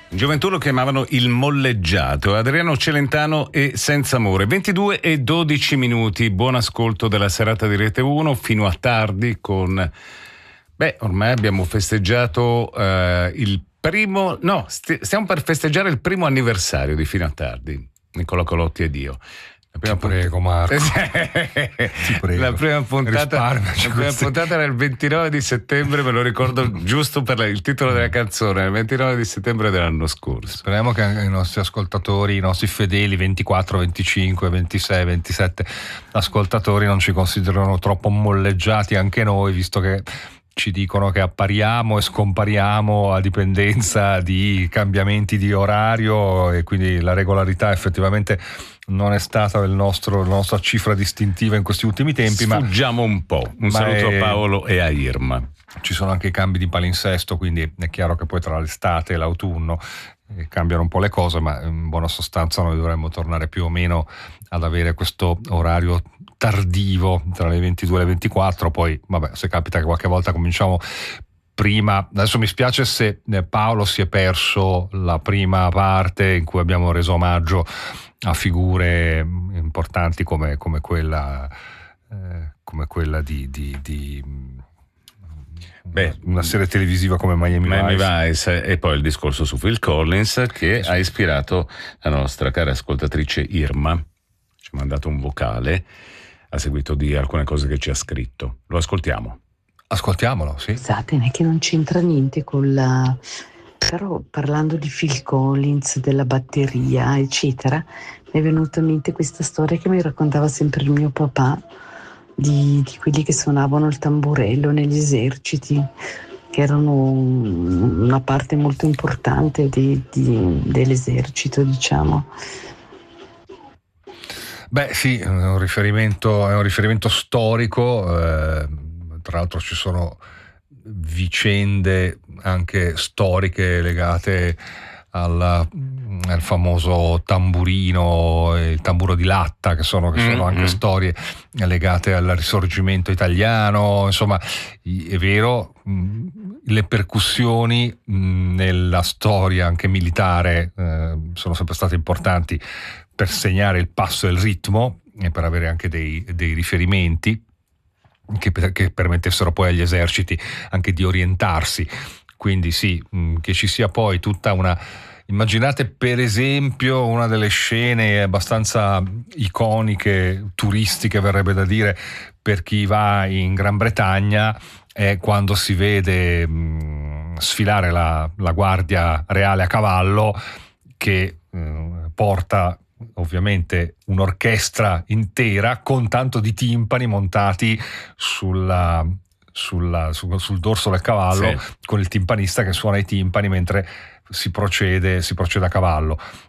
In gioventù lo chiamavano il molleggiato. Adriano Celentano e Senza Amore. 22 e 12 minuti. Buon ascolto della serata di Rete 1 fino a tardi con... ormai abbiamo festeggiato il primo... No, stiamo per festeggiare il primo anniversario di Fino a tardi. Nicola Colotti ed io. Prego Marco, ti prego. La prima puntata era il 29 di settembre, me lo ricordo giusto per il titolo della canzone, il 29 di settembre dell'anno scorso. Speriamo che i nostri ascoltatori, i nostri fedeli 24, 25, 26, 27 ascoltatori non ci considerano troppo molleggiati anche noi, visto che ci dicono che appariamo e scompariamo a dipendenza di cambiamenti di orario, e quindi la regolarità effettivamente non è stata la nostra cifra distintiva in questi ultimi tempi. Sfuggiamo un po'. Un saluto a Paolo e a Irma. Ci sono anche i cambi di palinsesto, quindi è chiaro che poi tra l'estate e l'autunno cambiano un po' le cose, ma in buona sostanza noi dovremmo tornare più o meno ad avere questo orario tardivo tra le 22 e le 24. Poi se capita che qualche volta cominciamo prima. Adesso mi spiace se Paolo si è perso la prima parte in cui abbiamo reso omaggio a figure importanti come quella di una serie televisiva come Miami Vice, e poi il discorso su Phil Collins che ha ispirato la nostra cara ascoltatrice Irma. Ci ha mandato un vocale a seguito di alcune cose che ci ha scritto. Lo ascoltiamo. Ascoltiamolo, sì. Scusate, che non c'entra niente con la... Però parlando di Phil Collins, della batteria, eccetera, mi è venuta in mente questa storia che mi raccontava sempre il mio papà di quelli che suonavano il tamburello negli eserciti, che erano una parte molto importante dell'esercito, diciamo. Sì, è un riferimento storico, tra l'altro ci sono vicende anche storiche legate al famoso tamburino e il tamburo di latta, che sono anche storie legate al risorgimento italiano. Insomma, è vero, le percussioni nella storia anche militare sono sempre state importanti per segnare il passo e il ritmo e per avere anche dei riferimenti che permettessero poi agli eserciti anche di orientarsi. Quindi sì, che ci sia poi tutta una... Immaginate per esempio una delle scene abbastanza iconiche, turistiche verrebbe da dire, per chi va in Gran Bretagna, è quando si vede sfilare la guardia reale a cavallo, che porta ovviamente un'orchestra intera con tanto di timpani montati sul dorso del cavallo, sì, con il timpanista che suona i timpani mentre si procede a cavallo.